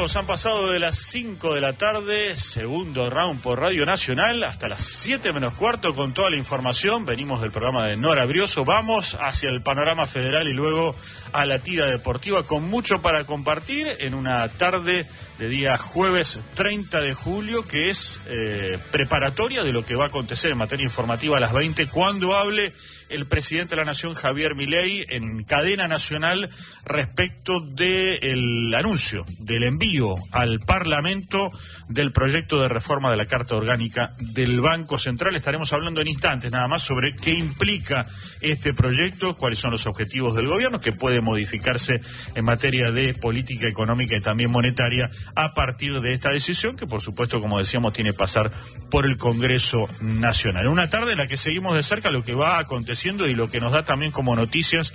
minutos han pasado de las 5 de la tarde, segundo round por Radio Nacional, hasta las 7 menos cuarto con toda la información. Venimos del programa de Nora Brioso, vamos hacia el panorama federal y luego a la tira deportiva con mucho para compartir en una tarde de día jueves 30 de julio, que es preparatoria de lo que va a acontecer en materia informativa a las 20, cuando hable el presidente de la Nación, Javier Milei, en cadena nacional respecto del anuncio del envío al Parlamento del proyecto de reforma de la Carta Orgánica del Banco Central. Estaremos hablando en instantes nada más sobre qué implica este proyecto, cuáles son los objetivos del gobierno, que puede modificarse en materia de política económica y también monetaria a partir de esta decisión, que por supuesto, como decíamos, tiene que pasar por el Congreso Nacional. Una tarde en la que seguimos de cerca lo que va aconteciendo y lo que nos da también como noticias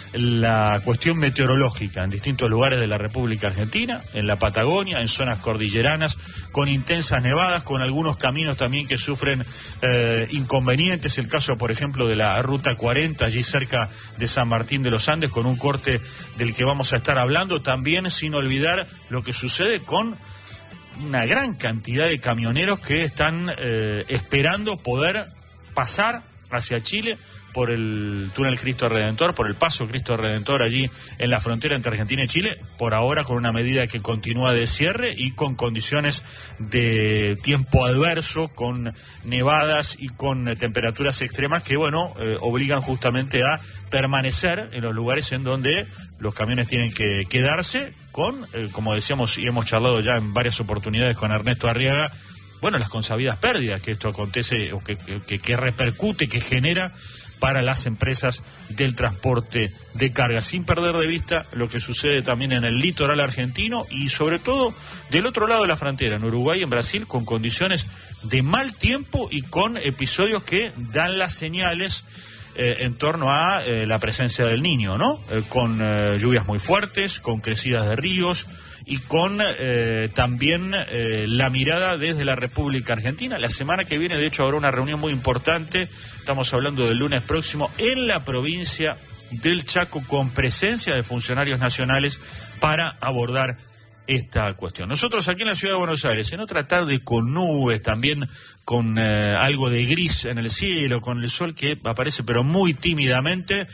la cuestión meteorológica en distintos lugares de la República Argentina, en la Patagonia, en zonas cordilleranas, con intensas nevadas, con algunos caminos también que sufren inconvenientes. El caso, por ejemplo, de la Ruta 40, allí cerca de San Martín de los Andes, con un corte del que vamos a estar hablando. También sin olvidar lo que sucede con una gran cantidad de camioneros que están esperando poder pasar hacia Chile por el túnel Cristo Redentor, por el paso Cristo Redentor allí en la frontera entre Argentina y Chile, por ahora con una medida que continúa de cierre y con condiciones de tiempo adverso, con nevadas y con temperaturas extremas que, obligan justamente a permanecer en los lugares en donde los camiones tienen que quedarse con, como decíamos y hemos charlado ya en varias oportunidades con Ernesto Arriaga, las consabidas pérdidas que esto acontece o que repercute, que genera para las empresas del transporte de carga, sin perder de vista lo que sucede también en el litoral argentino y sobre todo del otro lado de la frontera, en Uruguay y en Brasil, con condiciones de mal tiempo y con episodios que dan las señales en torno a la presencia del Niño, ¿no? Con lluvias muy fuertes, con crecidas de ríos y con también la mirada desde la República Argentina. La semana que viene, de hecho, habrá una reunión muy importante, estamos hablando del lunes próximo, en la provincia del Chaco, con presencia de funcionarios nacionales para abordar esta cuestión. Nosotros aquí en la Ciudad de Buenos Aires, en otra tarde con nubes, también con algo de gris en el cielo, con el sol que aparece pero muy tímidamente,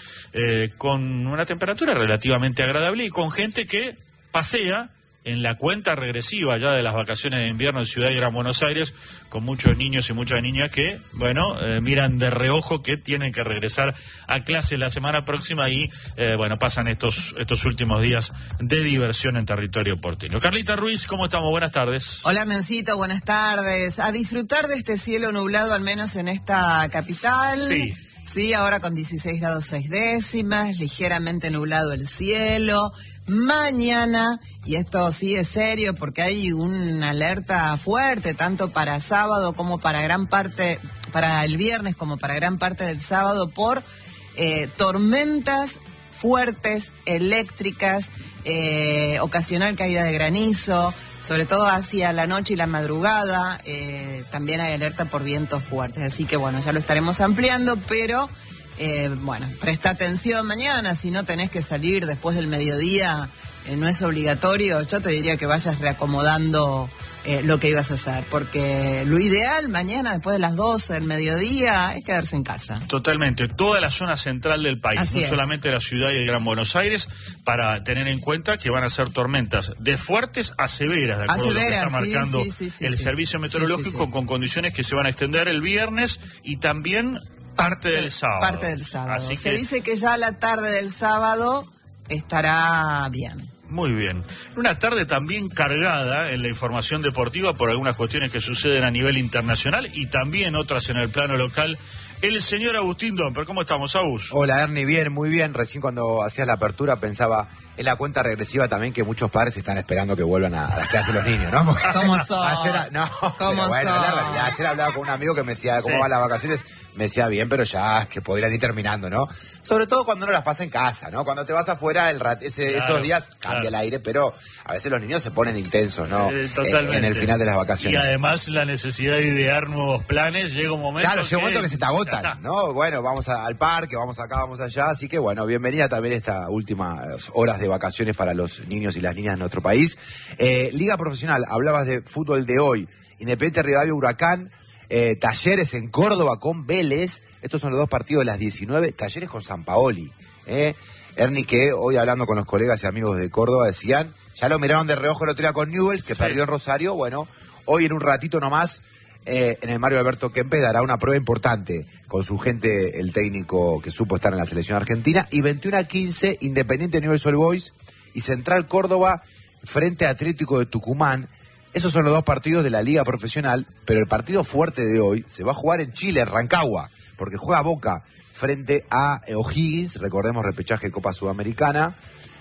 con una temperatura relativamente agradable y con gente que pasea en la cuenta regresiva ya de las vacaciones de invierno en Ciudad y Gran Buenos Aires, con muchos niños y muchas niñas que, miran de reojo que tienen que regresar a clase la semana próxima y, pasan estos últimos días de diversión en territorio porteño. Carlita Ruiz, ¿cómo estamos? Buenas tardes. Hola, Mencito, buenas tardes. A disfrutar de este cielo nublado, al menos en esta capital. Sí. Sí, ahora con 16 grados 6 décimas, ligeramente nublado el cielo. Mañana, y esto sí es serio porque hay una alerta fuerte tanto para sábado como para para el viernes como para gran parte del sábado por tormentas fuertes, eléctricas, ocasional caída de granizo, sobre todo hacia la noche y la madrugada. También hay alerta por vientos fuertes, así que ya lo estaremos ampliando, pero presta atención mañana, si no tenés que salir después del mediodía, no es obligatorio, yo te diría que vayas reacomodando lo que ibas a hacer, porque lo ideal mañana después de las 12 del mediodía es quedarse en casa. Totalmente, toda la zona central del país, así no es. Solamente la ciudad y el Gran Buenos Aires, para tener en cuenta que van a ser tormentas de fuertes a severas, de acuerdo a lo que está marcando el servicio meteorológico, con condiciones que se van a extender el viernes y también parte del sábado. Parte del sábado. Así se que dice que ya la tarde del sábado estará bien. Muy bien. Una tarde también cargada en la información deportiva por algunas cuestiones que suceden a nivel internacional y también otras en el plano local. El señor Agustín Domper, ¿cómo estamos, Agus? Hola, Ernie, bien, muy bien. Recién cuando hacías la apertura pensaba en la cuenta regresiva también que muchos padres están esperando que vuelvan a las clases los niños, ¿no? ¿Cómo sos? ¿Cómo sos? La realidad, ayer hablaba con un amigo que me decía, ¿cómo van las vacaciones? Me decía, bien, pero ya que podrían ir terminando, ¿no? Sobre todo cuando uno las pasa en casa, ¿no? Cuando te vas afuera, esos días cambia el aire, pero a veces los niños se ponen intensos, ¿no? Totalmente. En el final de las vacaciones. Y además la necesidad de idear nuevos planes, llega un momento llega un momento que se te agotan, ¿no? Vamos al parque, vamos acá, vamos allá, así que bienvenida también esta última horas de vacaciones para los niños y las niñas de nuestro país. Liga profesional, hablabas de fútbol de hoy. Independiente Rivadavia Huracán, Talleres en Córdoba con Vélez. Estos son los dos partidos de las 19. Talleres con San Paoli. Ernie, que hoy hablando con los colegas y amigos de Córdoba decían, ya lo miraron de reojo el otro día con Newell's, que perdió en Rosario. Bueno, hoy en un ratito nomás, en el Mario Alberto Kempes dará una prueba importante con su gente, el técnico que supo estar en la selección argentina. Y 21-15, Independiente Newell's Old Boys y Central Córdoba frente a Atlético de Tucumán. Esos son los dos partidos de la Liga Profesional, pero el partido fuerte de hoy se va a jugar en Chile, en Rancagua, porque juega Boca frente a O'Higgins, recordemos repechaje de Copa Sudamericana,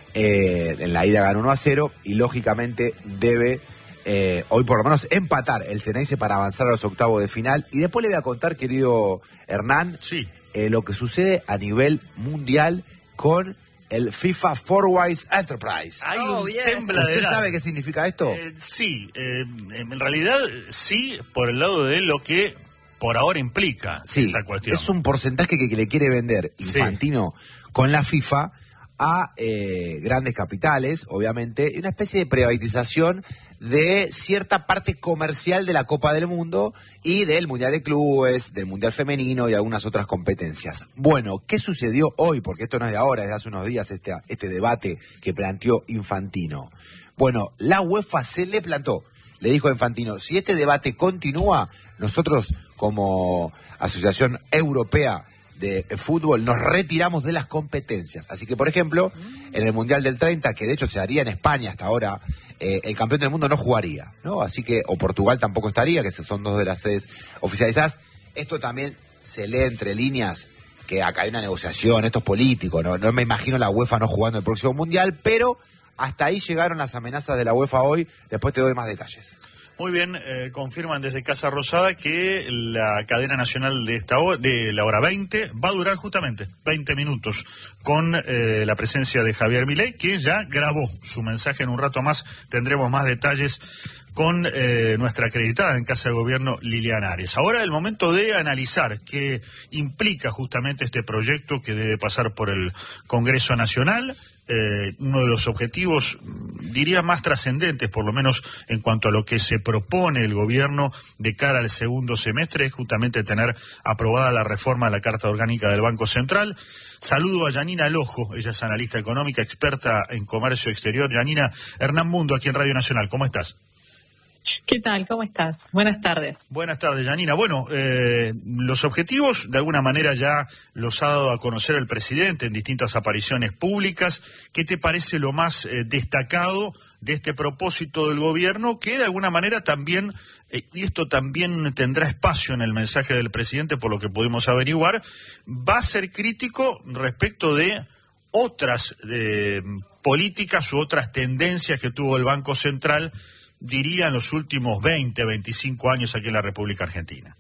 en la ida ganó 1-0 y lógicamente debe hoy por lo menos empatar el Ceneice para avanzar a los octavos de final. Y después le voy a contar, querido Hernán, lo que sucede a nivel mundial con el FIFA Forwise Enterprise. Hay un tembladeral. ¿Usted sabe qué significa esto? Sí, en realidad sí, por el lado de lo que por ahora implica esa cuestión. Es un porcentaje que le quiere vender Infantino con la FIFA a grandes capitales, obviamente, y una especie de privatización de cierta parte comercial de la Copa del Mundo y del Mundial de Clubes, del Mundial Femenino y algunas otras competencias. Bueno, ¿qué sucedió hoy? Porque esto no es de ahora, es de hace unos días este debate que planteó Infantino. Bueno, la UEFA se le plantó. Le dijo a Infantino, si este debate continúa, nosotros como Asociación Europea de Fútbol nos retiramos de las competencias. Así que, por ejemplo, en el Mundial del 30, que de hecho se haría en España hasta ahora, el campeón del mundo no jugaría, ¿no? Así que, o Portugal tampoco estaría, que son dos de las sedes oficializadas. Esto también se lee entre líneas, que acá hay una negociación, esto es político, no me imagino la UEFA no jugando el próximo Mundial, pero hasta ahí llegaron las amenazas de la UEFA hoy. Después te doy más detalles. Muy bien, confirman desde Casa Rosada que la cadena nacional de la hora 20 va a durar justamente 20 minutos con la presencia de Javier Milei, que ya grabó su mensaje. En un rato más tendremos más detalles con nuestra acreditada en Casa de Gobierno, Liliana Ares. Ahora el momento de analizar qué implica justamente este proyecto que debe pasar por el Congreso Nacional. Uno de los objetivos, diría, más trascendentes, por lo menos en cuanto a lo que se propone el gobierno de cara al segundo semestre, es justamente tener aprobada la reforma de la Carta Orgánica del Banco Central. Saludo a Yanina Lojo, ella es analista económica, experta en comercio exterior. Yanina, Hernán Mundo, aquí en Radio Nacional, ¿cómo estás? ¿Qué tal? ¿Cómo estás? Buenas tardes. Buenas tardes, Yanina. Bueno, los objetivos de alguna manera ya los ha dado a conocer el presidente en distintas apariciones públicas. ¿Qué te parece lo más destacado de este propósito del gobierno que de alguna manera también, y esto también tendrá espacio en el mensaje del presidente por lo que pudimos averiguar, va a ser crítico respecto de otras políticas u otras tendencias que tuvo el Banco Central, diría, en los últimos 20, 25 años aquí en la República Argentina?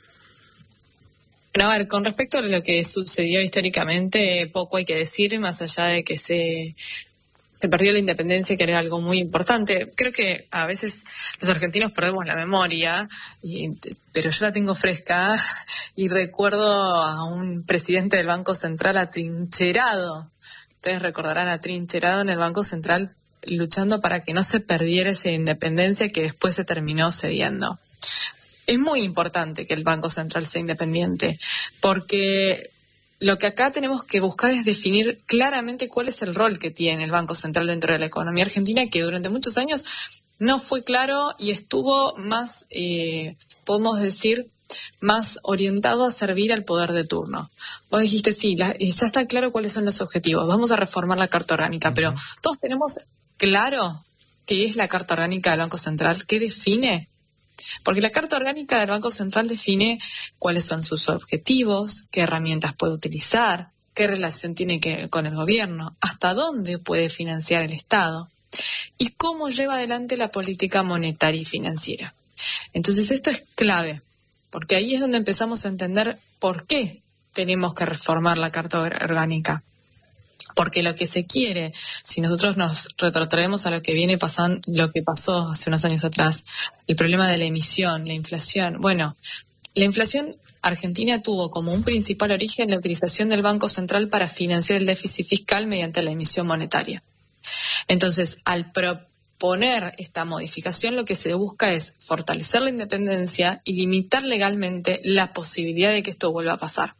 Bueno, a ver, con respecto a lo que sucedió históricamente, poco hay que decir, más allá de que se perdió la independencia, que era algo muy importante. Creo que a veces los argentinos perdemos la memoria, pero yo la tengo fresca y recuerdo a un presidente del Banco Central atrincherado. Ustedes recordarán atrincherado en el Banco Central, luchando para que no se perdiera esa independencia que después se terminó cediendo. Es muy importante que el Banco Central sea independiente, porque lo que acá tenemos que buscar es definir claramente cuál es el rol que tiene el Banco Central dentro de la economía argentina, que durante muchos años no fue claro y estuvo más, podemos decir, más orientado a servir al poder de turno. Vos dijiste, sí, ya está claro cuáles son los objetivos, vamos a reformar la Carta Orgánica, pero todos tenemos claro qué es la Carta Orgánica del Banco Central, qué define. Porque la Carta Orgánica del Banco Central define cuáles son sus objetivos, qué herramientas puede utilizar, qué relación tiene con el gobierno, hasta dónde puede financiar el Estado y cómo lleva adelante la política monetaria y financiera. Entonces esto es clave, porque ahí es donde empezamos a entender por qué tenemos que reformar la Carta Orgánica. Porque lo que se quiere, si nosotros nos retrotraemos a lo que viene pasando, lo que pasó hace unos años atrás, el problema de la emisión, la inflación. Bueno, la inflación argentina tuvo como un principal origen la utilización del Banco Central para financiar el déficit fiscal mediante la emisión monetaria. Entonces, al proponer esta modificación, lo que se busca es fortalecer la independencia y limitar legalmente la posibilidad de que esto vuelva a pasar.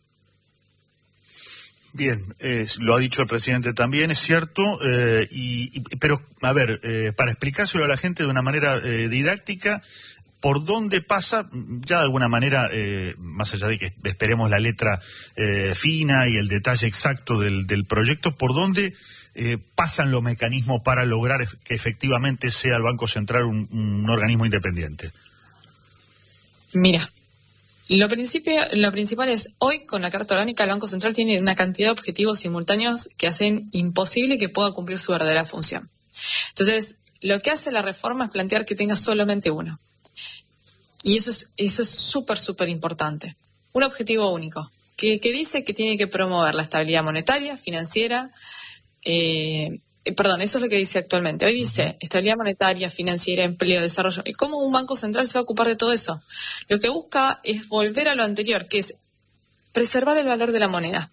Bien, lo ha dicho el presidente también, es cierto, pero, a ver, para explicárselo a la gente de una manera didáctica, ¿por dónde pasa, ya de alguna manera, más allá de que esperemos la letra fina y el detalle exacto del proyecto, por dónde pasan los mecanismos para lograr que efectivamente sea el Banco Central un organismo independiente? Mira. Lo principal es, hoy con la Carta Orgánica el Banco Central tiene una cantidad de objetivos simultáneos que hacen imposible que pueda cumplir su verdadera función. Entonces, lo que hace la reforma es plantear que tenga solamente uno. Y eso es súper, súper importante. Un objetivo único, que dice que tiene que promover la estabilidad monetaria, financiera, eso es lo que dice actualmente. Hoy dice estabilidad monetaria, financiera, empleo, desarrollo. ¿Y cómo un Banco Central se va a ocupar de todo eso? Lo que busca es volver a lo anterior, que es preservar el valor de la moneda.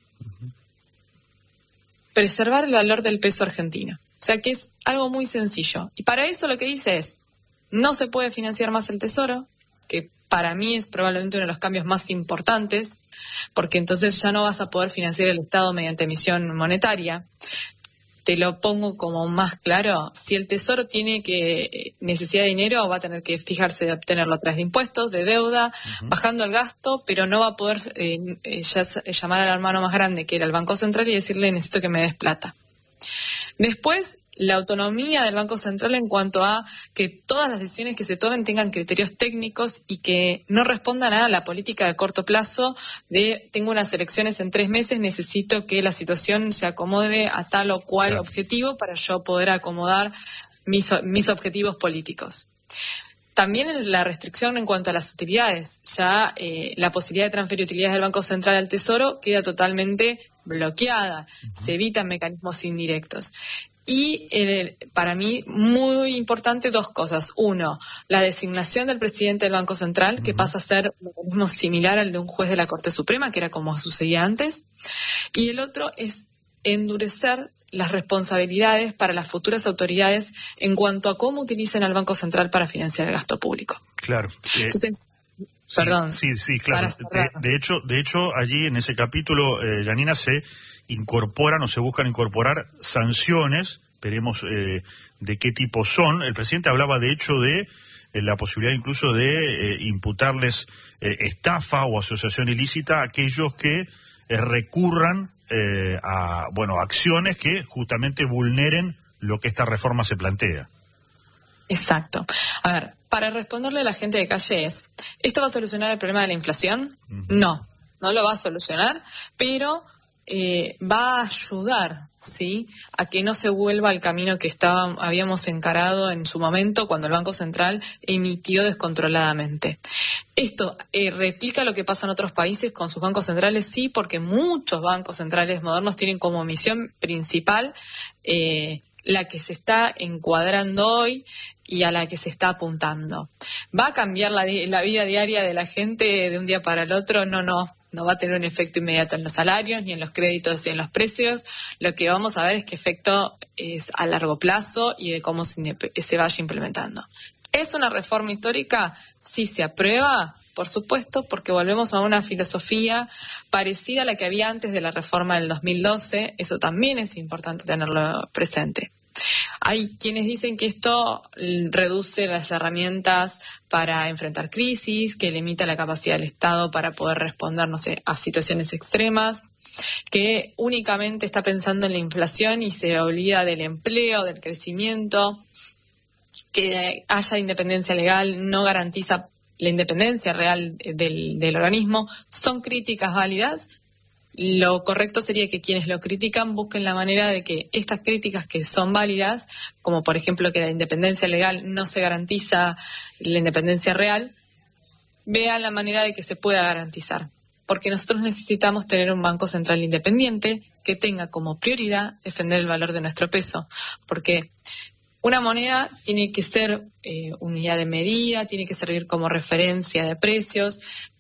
Preservar el valor del peso argentino. O sea que es algo muy sencillo. Y para eso lo que dice es, no se puede financiar más el Tesoro, que para mí es probablemente uno de los cambios más importantes, porque entonces ya no vas a poder financiar el Estado mediante emisión monetaria. Te lo pongo como más claro, si el Tesoro tiene necesidad de dinero, va a tener que fijarse de obtenerlo a través de impuestos, de deuda, bajando el gasto, pero no va a poder llamar al hermano más grande, que era el Banco Central, y decirle necesito que me des plata. Después, la autonomía del Banco Central en cuanto a que todas las decisiones que se tomen tengan criterios técnicos y que no respondan a la política de corto plazo de tengo unas elecciones en 3 meses, necesito que la situación se acomode a tal o cual objetivo para yo poder acomodar mis objetivos políticos. También la restricción en cuanto a las utilidades. Ya la posibilidad de transferir utilidades del Banco Central al Tesoro queda totalmente bloqueada. Se evitan mecanismos indirectos. Y para mí, muy importante, 2 cosas. 1, la designación del presidente del Banco Central, que pasa a ser un mecanismo similar al de un juez de la Corte Suprema, que era como sucedía antes. Y el otro es endurecer las responsabilidades para las futuras autoridades en cuanto a cómo utilizan al Banco Central para financiar el gasto público. Claro. Entonces, perdón. Sí, claro. De hecho, allí en ese capítulo, Janina, se incorporan o se buscan incorporar sanciones, veremos de qué tipo son. El presidente hablaba de hecho de la posibilidad incluso de imputarles estafa o asociación ilícita a aquellos que recurran a acciones que justamente vulneren lo que esta reforma se plantea. Exacto. A ver, para responderle a la gente de calle ¿esto va a solucionar el problema de la inflación? No lo va a solucionar, pero va a ayudar, ¿sí?, a que no se vuelva al camino que habíamos encarado en su momento cuando el Banco Central emitió descontroladamente. Esto replica lo que pasa en otros países con sus bancos centrales, sí, porque muchos bancos centrales modernos tienen como misión principal la que se está encuadrando hoy y a la que se está apuntando. ¿Va a cambiar la vida diaria de la gente de un día para el otro? No va a tener un efecto inmediato en los salarios, ni en los créditos, ni en los precios. Lo que vamos a ver es qué efecto es a largo plazo y de cómo se vaya implementando. ¿Es una reforma histórica? Sí, se aprueba, por supuesto, porque volvemos a una filosofía parecida a la que había antes de la reforma del 2012. Eso también es importante tenerlo presente. Hay quienes dicen que esto reduce las herramientas para enfrentar crisis, que limita la capacidad del Estado para poder responder, a situaciones extremas, que únicamente está pensando en la inflación y se olvida del empleo, del crecimiento, que haya independencia legal no garantiza la independencia real del organismo. Son críticas válidas. Lo correcto sería que quienes lo critican busquen la manera de que estas críticas que son válidas, como por ejemplo que la independencia legal no se garantiza la independencia real, vean la manera de que se pueda garantizar. Porque nosotros necesitamos tener un Banco Central independiente que tenga como prioridad defender el valor de nuestro peso. Porque una moneda tiene que ser unidad de medida, tiene que servir como referencia de precios,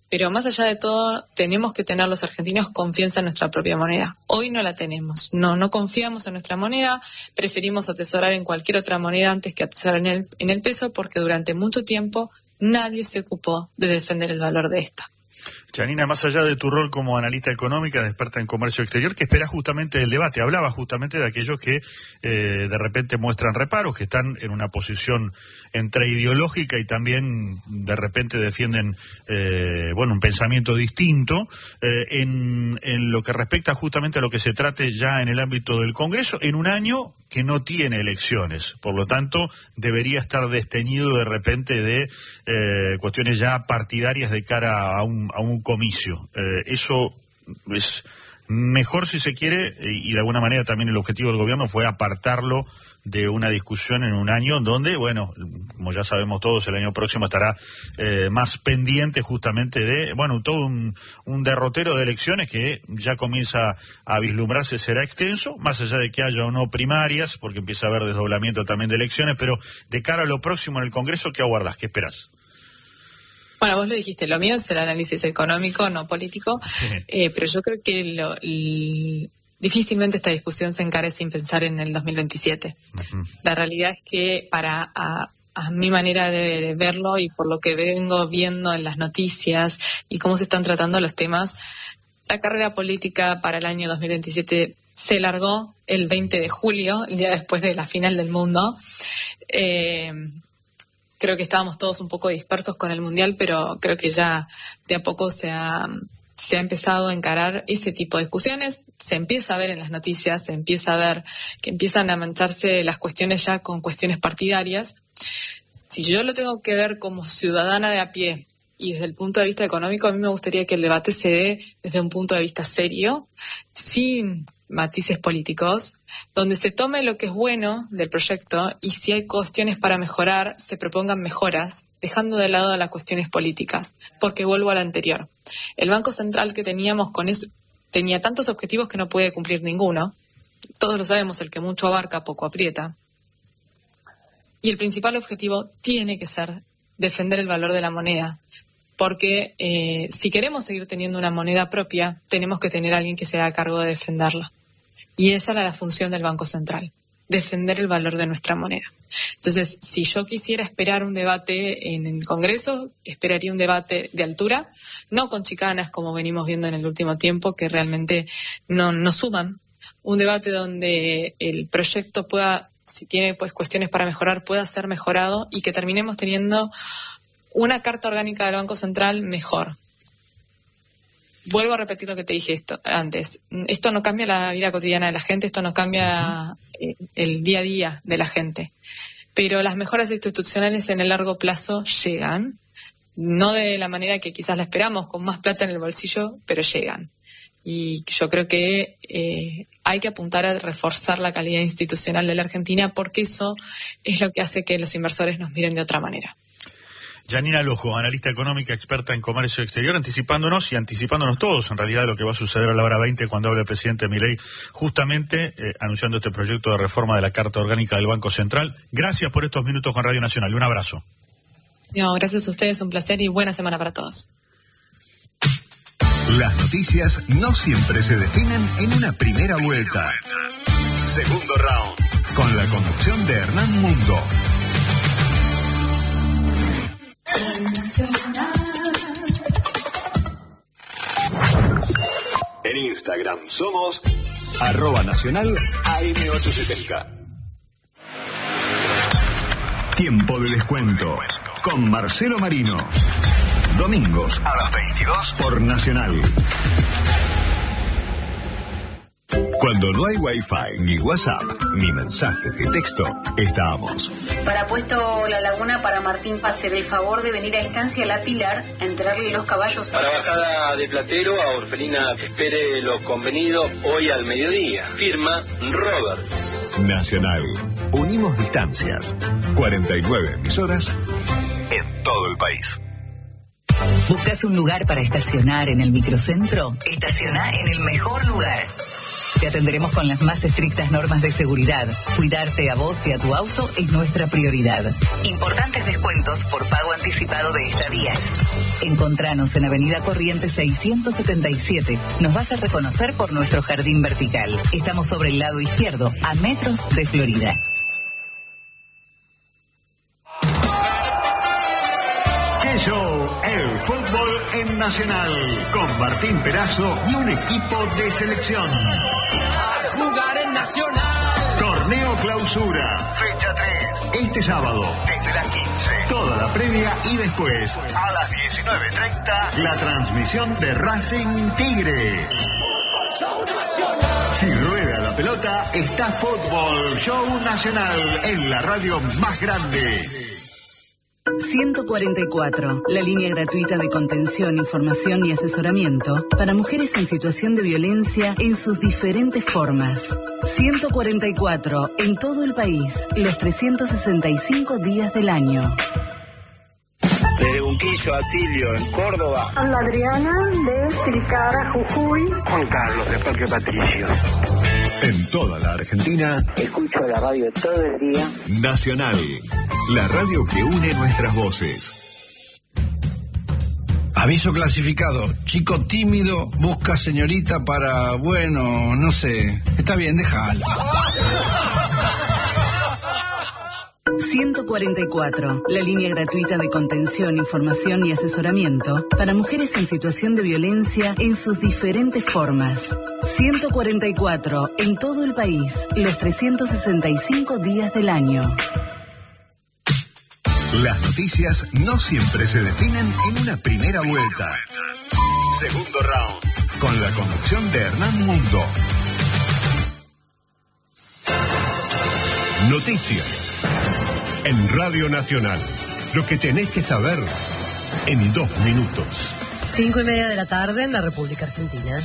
Pero más allá de todo, tenemos que tener los argentinos confianza en nuestra propia moneda. Hoy no la tenemos. No confiamos en nuestra moneda. Preferimos atesorar en cualquier otra moneda antes que atesorar en el peso, porque durante mucho tiempo nadie se ocupó de defender el valor de esta. Janina, más allá de tu rol como analista económica, experta en comercio exterior, ¿qué esperás justamente del debate? Hablaba justamente de aquellos que de repente muestran reparos, que están en una posición entre ideológica y también de repente defienden un pensamiento distinto en lo que respecta justamente a lo que se trate ya en el ámbito del Congreso, en un año que no tiene elecciones, por lo tanto debería estar desteñido de repente de cuestiones ya partidarias de cara a un comicio. Eso es mejor si se quiere, y de alguna manera también el objetivo del gobierno fue apartarlo de una discusión en un año donde, bueno, como ya sabemos todos, el año próximo estará más pendiente justamente de, todo un derrotero de elecciones que ya comienza a vislumbrarse, será extenso, más allá de que haya o no primarias, porque empieza a haber desdoblamiento también de elecciones, pero de cara a lo próximo en el Congreso, ¿qué aguardás? ¿Qué esperás? Bueno, vos lo dijiste, lo mío es el análisis económico, no político, sí. Pero yo creo que difícilmente esta discusión se encare sin pensar en el 2027. Uh-huh. La realidad es que a mi manera de verlo y por lo que vengo viendo en las noticias y cómo se están tratando los temas, la carrera política para el año 2027 se largó el 20 de julio, el día después de la final del mundo. Creo que estábamos todos un poco dispersos con el Mundial, pero creo que ya de a poco se ha empezado a encarar ese tipo de discusiones, se empieza a ver en las noticias, se empieza a ver que empiezan a mancharse las cuestiones ya con cuestiones partidarias. Si yo lo tengo que ver como ciudadana de a pie y desde el punto de vista económico, a mí me gustaría que el debate se dé desde un punto de vista serio, sin matices políticos, donde se tome lo que es bueno del proyecto y si hay cuestiones para mejorar, se propongan mejoras, dejando de lado las cuestiones políticas, porque vuelvo a lo anterior. El Banco Central que teníamos con eso tenía tantos objetivos que no puede cumplir ninguno. Todos lo sabemos, el que mucho abarca, poco aprieta. Y el principal objetivo tiene que ser defender el valor de la moneda, porque si queremos seguir teniendo una moneda propia, tenemos que tener a alguien que se haga cargo de defenderla. Y esa era la función del Banco Central, defender el valor de nuestra moneda. Entonces, si yo quisiera esperar un debate en el Congreso, esperaría un debate de altura, no con chicanas como venimos viendo en el último tiempo, que realmente no suman. Un debate donde el proyecto pueda, si tiene pues cuestiones para mejorar, pueda ser mejorado y que terminemos teniendo una carta orgánica del Banco Central mejor. Vuelvo a repetir lo que te dije antes. Esto no cambia la vida cotidiana de la gente, esto no cambia el día a día de la gente. Pero las mejoras institucionales en el largo plazo llegan, no de la manera que quizás la esperamos, con más plata en el bolsillo, pero llegan. Y yo creo que hay que apuntar a reforzar la calidad institucional de la Argentina, porque eso es lo que hace que los inversores nos miren de otra manera. Janina Lojo, analista económica, experta en comercio exterior, anticipándonos todos en realidad de lo que va a suceder a la hora 20 cuando hable el presidente Milei, justamente anunciando este proyecto de reforma de la Carta Orgánica del Banco Central. Gracias por estos minutos con Radio Nacional. Un abrazo. No, gracias a ustedes, un placer y buena semana para todos. Las noticias no siempre se definen en una primera vuelta. Segundo round, con la conducción de Hernán Mundo. En Instagram somos @nacional AM870. Tiempo de descuento con Marcelo Marino. Domingos a las 22 por Nacional. Cuando no hay Wi-Fi, ni WhatsApp, ni mensajes de texto, estamos. Para Puesto La Laguna, para Martín Pacer, el favor de venir a Estancia La Pilar a entregarle los caballos. Para Bajada de Platero, a Orfelina que espere lo convenido hoy al mediodía. Firma Robert. Nacional. Unimos distancias. 49 emisoras en todo el país. ¿Buscas un lugar para estacionar en el microcentro? Estaciona en el mejor lugar. Te atenderemos con las más estrictas normas de seguridad. Cuidarte a vos y a tu auto es nuestra prioridad. Importantes descuentos por pago anticipado de estadías. Encontranos en Avenida Corrientes 677. Nos vas a reconocer por nuestro jardín vertical. Estamos sobre el lado izquierdo, a metros de Florida. ¡Qué show! El fútbol en Nacional, con Martín Perazo y un equipo de selección. Jugar en Nacional. Torneo Clausura, fecha 3. Este sábado, desde las 15. Toda la previa y después, a las 19:30, la transmisión de Racing Tigre. Si rueda la pelota, está Fútbol Show Nacional en la radio más grande. 144, la línea gratuita de contención, información y asesoramiento para mujeres en situación de violencia en sus diferentes formas. 144, en todo el país, los 365 días del año. Desde Unquillo, Atilio, en Córdoba. Ana Adriana, de Tilcara, Jujuy. Juan Carlos, de Parque Patricio. En toda la Argentina, escucho la radio todo el día. Nacional, la radio que une nuestras voces. Aviso clasificado. Chico tímido busca señorita para, bueno, no sé. Está bien, déjalo. 144, la línea gratuita de contención, información y asesoramiento para mujeres en situación de violencia en sus diferentes formas. 144, en todo el país, los 365 días del año. Las noticias no siempre se definen en una primera vuelta. Segundo round, con la conducción de Hernán Mundo. Noticias. En Radio Nacional, lo que tenés que saber en 2 minutos. 5:30 de la tarde en la República Argentina.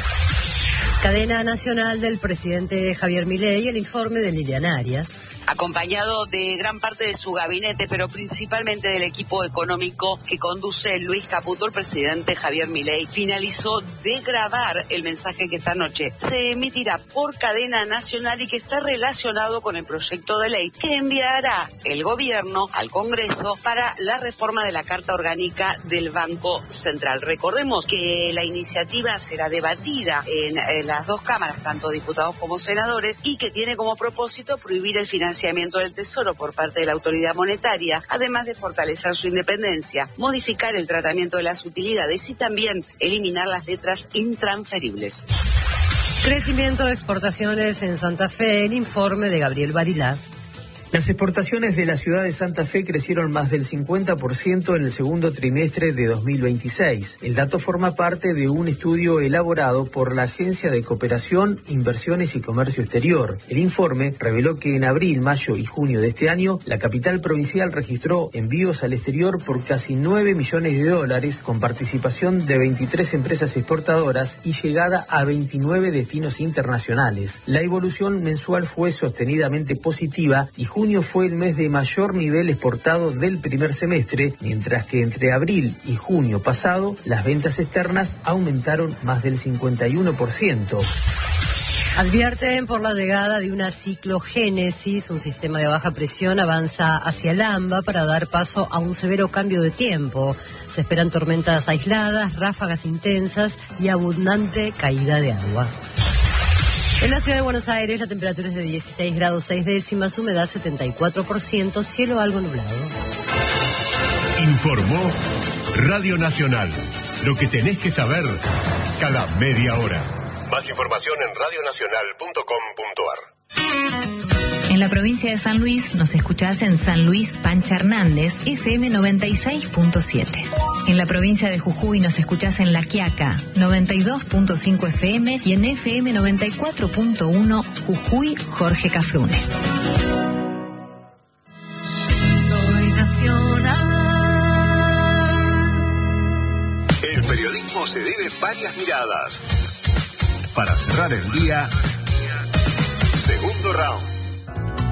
Cadena nacional del presidente Javier Milei, el informe de Lilian Arias. Acompañado de gran parte de su gabinete, pero principalmente del equipo económico que conduce Luis Caputo, el presidente Javier Milei finalizó de grabar el mensaje que esta noche se emitirá por cadena nacional y que está relacionado con el proyecto de ley que enviará el gobierno al Congreso para la reforma de la Carta Orgánica del Banco Central. Recordemos que la iniciativa será debatida en las dos cámaras, tanto diputados como senadores, y que tiene como propósito prohibir el financiamiento del Tesoro por parte de la autoridad monetaria, además de fortalecer su independencia, modificar el tratamiento de las utilidades y también eliminar las letras intransferibles. Crecimiento de exportaciones en Santa Fe, el informe de Gabriel Barilá. Las exportaciones de la ciudad de Santa Fe crecieron más del 50% en el segundo trimestre de 2026. El dato forma parte de un estudio elaborado por la Agencia de Cooperación, Inversiones y Comercio Exterior. El informe reveló que en abril, mayo y junio de este año, la capital provincial registró envíos al exterior por casi $9 millones, con participación de 23 empresas exportadoras y llegada a 29 destinos internacionales. La evolución mensual fue sostenidamente positiva y junio fue el mes de mayor nivel exportado del primer semestre, mientras que entre abril y junio pasado las ventas externas aumentaron más del 51%. Advierten por la llegada de una ciclogénesis, un sistema de baja presión avanza hacia el AMBA para dar paso a un severo cambio de tiempo. Se esperan tormentas aisladas, ráfagas intensas y abundante caída de agua. En la ciudad de Buenos Aires la temperatura es de 16 grados 6 décimas, humedad 74%, cielo algo nublado. Informó Radio Nacional. Lo que tenés que saber cada media hora. Más información en radionacional.com.ar. En la provincia de San Luis nos escuchás en San Luis Pancha Hernández, FM 96.7. En la provincia de Jujuy nos escuchás en La Quiaca, 92.5 FM y en FM 94.1 Jujuy Jorge Cafrune. Soy nacional. El periodismo se debe varias miradas. Para cerrar el día, segundo round.